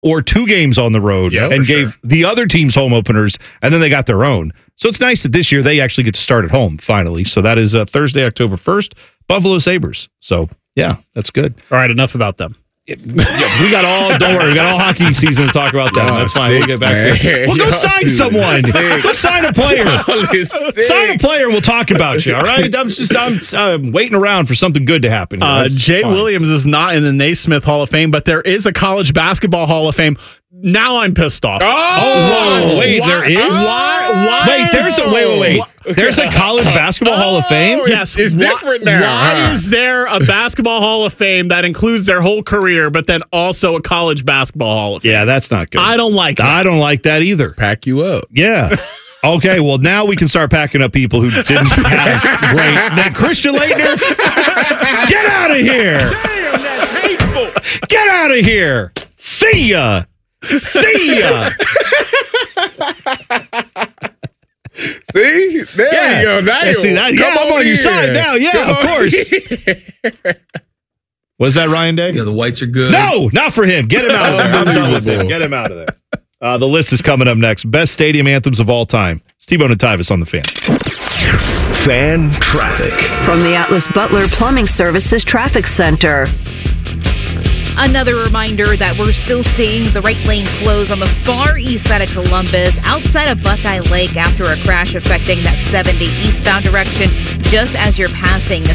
or 2 games on the road and gave the other teams home openers, and then they got their own. So it's nice that this year they actually get to start at home, finally. So that is Thursday, October 1st, Buffalo Sabres. So, yeah, that's good. All right, enough about them. Don't worry, we got all hockey season to talk about that. That's fine. We'll get back to it. Well, go sign someone. Go sign a player. Sign a player. We'll talk about you. All right. I'm waiting around for something good to happen. Jay Williams is not in the Naismith Hall of Fame, but there is a college basketball Hall of Fame. Now I'm pissed off. Wait, there is? Why? Wait. There's a college basketball Hall of Fame? Yes. It's different now. Why is there a basketball Hall of Fame that includes their whole career, but then also a college basketball Hall of Fame? Yeah, that's not good. I don't like it. I don't like that either. Pack you up. Yeah. Okay, well, now we can start packing up people who didn't have great. Christian Laettner, get out of here. Damn, that's hateful. Get out of here. See ya. See ya. See? There you go. Now see that? Yeah, I'm on your side now. Yeah, of course. Was that Ryan Day? Yeah, the whites are good. No, not for him. Get him out of there. I'm done with him. Get him out of there. The list is coming up next. Best stadium anthems of all time. It's T-Bone and Tyvis on the Fan. Fan traffic. From the Atlas Butler Plumbing Services Traffic Center. Another reminder that we're still seeing the right lane close on the far east side of Columbus, outside of Buckeye Lake after a crash affecting that 70 eastbound direction just as you're passing